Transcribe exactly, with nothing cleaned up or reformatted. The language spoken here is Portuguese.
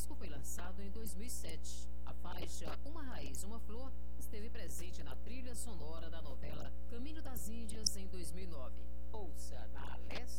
disco foi lançado em dois mil e sete. A faixa Uma Raiz, Uma Flor esteve presente na trilha sonora da novela Caminho das Índias em dois mil e nove. Ouça na Alessio